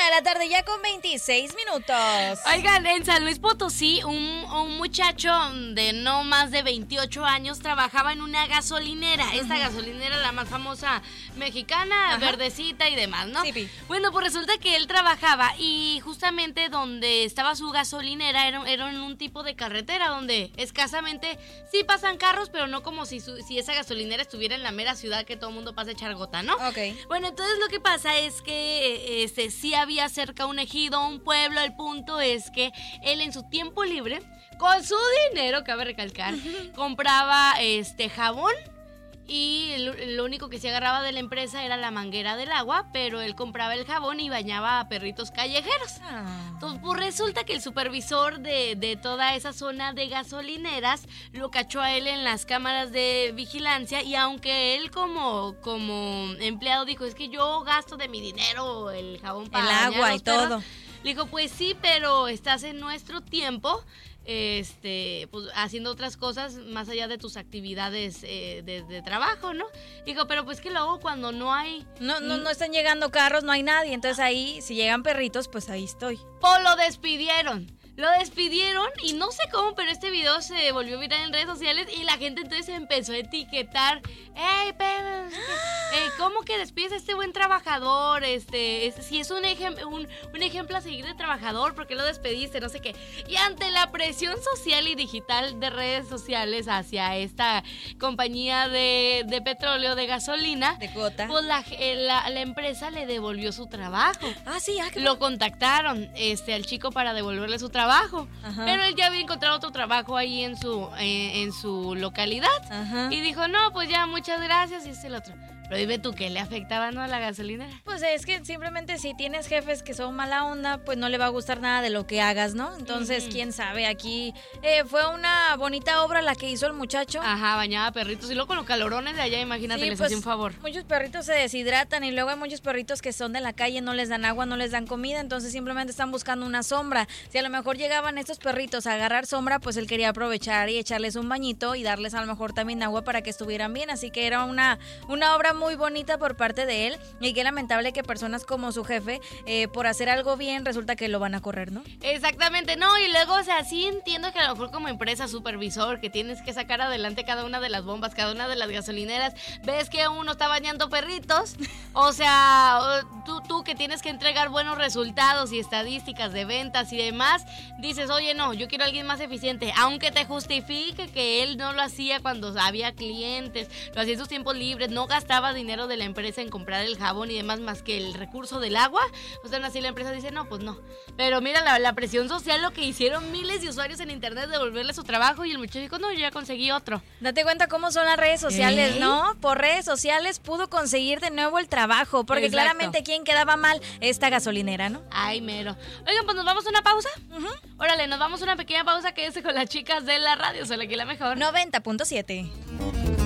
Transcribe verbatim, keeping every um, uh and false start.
de la tarde, ya con veintiséis minutos. Oigan, en San Luis Potosí, un, un muchacho de no más de veintiocho años trabajaba en una gasolinera. Uh-huh. Esta gasolinera, la más famosa mexicana, uh-huh. verdecita y demás, ¿no? Sí. Bueno, pues resulta que él trabajaba y justamente donde estaba su gasolinera era, era en un tipo de carretera donde escasamente sí pasan carros, pero no como si, su, si esa gasolinera estuviera en la mera ciudad que todo el mundo pasa a echar gota, ¿no? Ok. Bueno, entonces lo que pasa es que este, sí había cerca un ejido, un pueblo. El punto es que él en su tiempo libre, con su dinero, cabe recalcar, uh-huh. compraba este jabón. Y lo, lo único que se agarraba de la empresa era la manguera del agua, pero él compraba el jabón y bañaba a perritos callejeros. Ah. Entonces, pues resulta que el supervisor de, de toda esa zona de gasolineras lo cachó a él en las cámaras de vigilancia y aunque él como, como empleado dijo, es que yo gasto de mi dinero el jabón para el agua y perros, todo. Le dijo, pues sí, pero estás en nuestro tiempo. Este, pues haciendo otras cosas más allá de tus actividades eh, de, de trabajo, ¿no? Digo, pero pues que luego cuando no hay... No, no, no están llegando carros, no hay nadie, entonces ahí, si llegan perritos, pues ahí estoy. Pues lo despidieron. Lo despidieron y no sé cómo, pero este video se volvió viral en redes sociales y la gente entonces empezó a etiquetar, ¡ey, pero, eh, ¿cómo que despides a este buen trabajador? Este, es, si es un, ejem- un, un ejemplo a seguir de trabajador, ¿por qué lo despediste? No sé qué. Y ante la presión social y digital de redes sociales hacia esta compañía de, de petróleo, de gasolina, de cuota, pues la, la, la empresa le devolvió su trabajo. Ah, sí, ah, Lo contactaron este, al chico para devolverle su trabajo. Trabajo, Ajá. pero él ya había encontrado otro trabajo ahí en su eh, en su localidad. Ajá. Y dijo, no, pues ya, muchas gracias, y es el otro. Pero dime tú, ¿qué le afectaba, no, a la gasolinera? Pues es que simplemente si tienes jefes que son mala onda, pues no le va a gustar nada de lo que hagas, ¿no? Entonces, uh-huh. quién sabe, aquí eh, fue una bonita obra la que hizo el muchacho. Ajá, bañaba perritos y luego con los calorones de allá, imagínate, sí, les pues, hacía un favor. Muchos perritos se deshidratan y luego hay muchos perritos que son de la calle, no les dan agua, no les dan comida, entonces simplemente están buscando una sombra. Si a lo mejor llegaban estos perritos a agarrar sombra, pues él quería aprovechar y echarles un bañito y darles a lo mejor también agua para que estuvieran bien, así que era una, una obra muy bonita por parte de él y qué lamentable que personas como su jefe, eh, por hacer algo bien, resulta que lo van a correr, ¿no? Exactamente, no, y luego, o sea, sí entiendo que a lo mejor como empresa, supervisor, que tienes que sacar adelante cada una de las bombas, cada una de las gasolineras, ves que uno está bañando perritos, o sea, tú, tú que tienes que entregar buenos resultados y estadísticas de ventas y demás, dices, oye, no, yo quiero a alguien más eficiente, aunque te justifique que él no lo hacía cuando había clientes, lo hacía en sus tiempos libres, no gastaba dinero de la empresa en comprar el jabón y demás más que el recurso del agua, o sea, así la empresa dice, no, pues no. Pero mira la, la presión social, lo que hicieron miles de usuarios en internet de devolverle su trabajo y el muchacho dijo, no, yo ya conseguí otro. Date cuenta cómo son las redes sociales, ¿Eh? ¿no? Por redes sociales pudo conseguir de nuevo el trabajo, porque Exacto. claramente quién quedaba mal, esta gasolinera, ¿no? Ay, mero. Oigan, pues nos vamos a una pausa. Uh-huh. Órale, nos vamos a una pequeña pausa, quédese con las chicas de la radio, solo aquí la mejor. noventa punto siete.